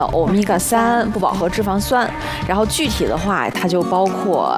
欧米伽3不饱和脂肪酸，然后具体的话，它就包括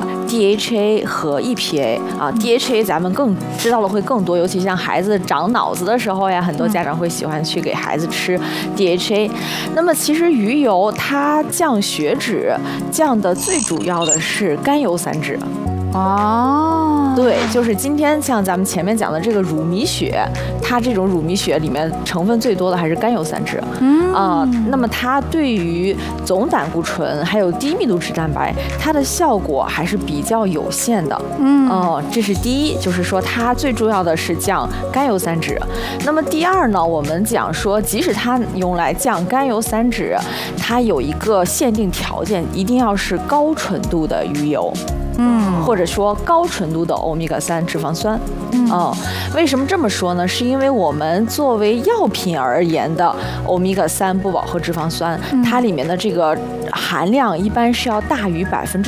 DHA 和 EPA 啊。DHA 咱们更知道的会更多，尤其像孩子长脑子的时候呀，很多家长会喜欢去给孩子吃 DHA。那么其实鱼油它降血脂，降的最主要的是甘油三酯。 哦， 对，就是今天像咱们前面讲的这个乳糜血，它这种乳糜血里面成分最多的还是甘油三酯。那么它对于总胆固醇还有低密度脂蛋白，它的效果还是比较有限的。这是第一，就是说它最重要的是降甘油三酯。那么第二呢，我们讲说，即使它用来降甘油三酯，它有一个限定条件，一定要是高纯度的鱼油。或者说高纯度的欧米伽3脂肪酸。为什么这么说呢？是因为我们作为药品而言的欧米伽3不饱和脂肪酸，它里面的这个含量一般是要大于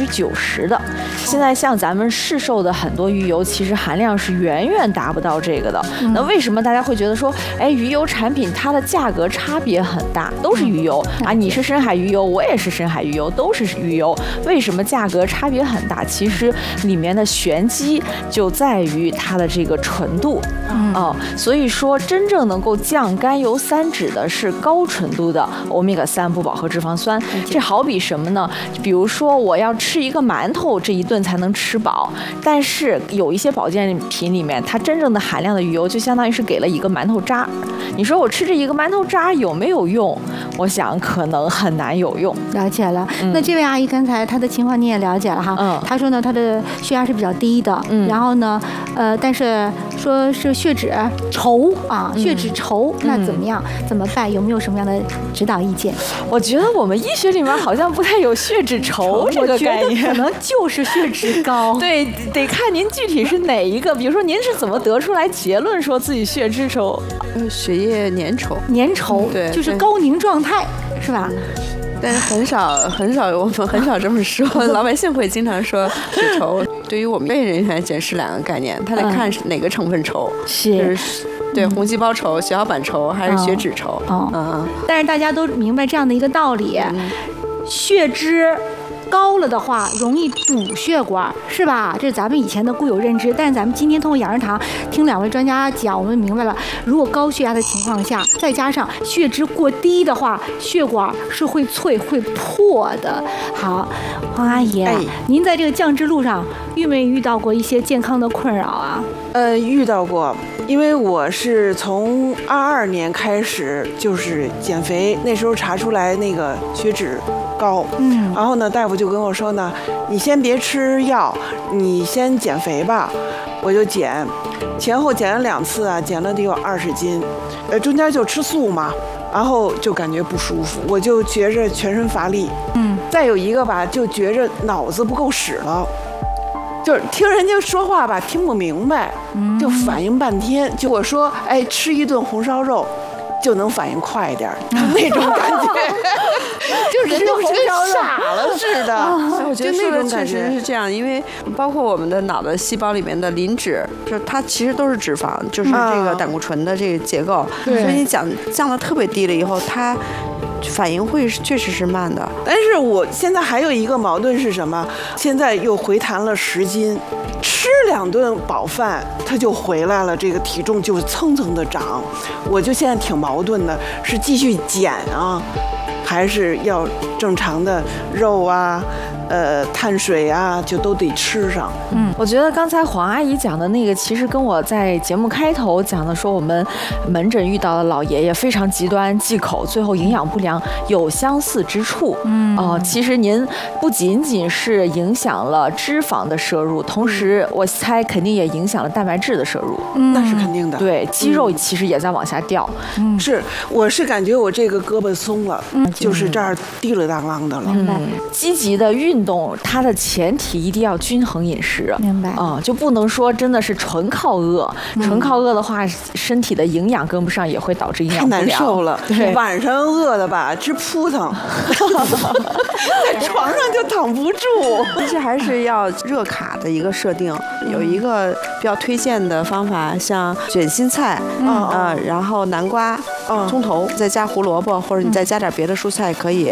90%的。现在像咱们市售的很多鱼油，其实含量是远远达不到这个的。那为什么大家会觉得说，哎，鱼油产品它的价格差别很大，都是鱼油啊，你是深海鱼油，我也是深海鱼油，都是鱼油，为什么价格差别很大？其实里面的玄机就在于它的这个纯度。所以说真正能够降甘油三酯的是高纯度的欧米伽3不饱和脂肪酸。这好比什么呢？比如说我要吃一个馒头，这一顿才能吃饱，但是有一些保健品里面，它真正的含量的鱼油就相当于是给了一个馒头渣。你说我吃这一个馒头渣有没有用？我想可能很难有用。 了解了。那这位阿姨刚才她的情况你也了解了哈。她说呢，她的血压是比较低的，然后呢，但是说是血脂稠啊，血脂稠，那怎么样？怎么办？有没有什么样的指导意见？ 我觉得我们医学里面好像不太有血脂稠这个概念， 可能就是血脂高。 对，得看您具体是哪一个。比如说您是怎么得出来结论说自己血脂稠？ 血液粘稠， 对，就是高凝状态，是吧？ 但是很少，我们很少这么说。老百姓会经常说血稠。对于我们医人员检视两个概念，他得看哪个成分稠，就是对红细胞稠、血小板稠还是血脂稠。 但是大家都明白这样的一个道理，血脂高了的话容易堵血管，是吧？这是咱们以前的固有认知。但是咱们今天通过养生堂听两位专家讲，我们明白了，如果高血压的情况下，再加上血脂过低的话，血管是会脆会破的。好，黄阿姨，您在这个降脂路上遇没遇到过一些健康的困扰啊？ 遇到过，因为我是从22年开始就是减肥，那时候查出来那个血脂高，然后呢，大夫就跟我说呢，你先别吃药，你先减肥吧。我就减，前后减了2次啊，减了得有20斤，中间就吃素嘛，然后就感觉不舒服，我就觉着全身乏力，再有一个吧，就觉着脑子不够使了。就是听人家说话吧，听不明白，就反应半天。就我说，哎，吃一顿红烧肉，就能反应快一点，那种感觉，就人就跟傻了似的。 我觉得那种确实是这样，因为包括我们的脑的细胞里面的磷脂，就是它其实都是脂肪，就是这个胆固醇的这个结构。所以你降得特别低了以后，它反应会确实是慢的。 但是我现在还有一个矛盾是什么？现在又回弹了10斤，吃2顿饱饭它就回来了，这个体重就蹭蹭的涨。我就现在挺矛盾的，是继续减啊，还是要正常的肉啊、碳水啊，就都得吃上。 我觉得刚才黄阿姨讲的那个，其实跟我在节目开头讲的说我们门诊遇到的老爷爷非常极端忌口，最后营养不良有相似之处。其实您不仅仅是影响了脂肪的摄入，同时我猜肯定也影响了蛋白质的摄入。 那是肯定的。 对，肌肉其实也在往下掉。 我是感觉我这个胳膊松了，就是这儿滴了当啷的了。 积极的运动，它的前提一定要均衡饮食。 明白就不能说真的是纯靠饿，纯靠饿的话，身体的营养跟不上，也会导致营养不良。 太难受了。 对， 晚上饿的吧，直扑腾，在床上就躺不住。 其实还是要热卡的一个设定，有一个比较推荐的方法，像卷心菜，然后南瓜、葱头，再加胡萝卜，或者你再加点别的蔬菜可以。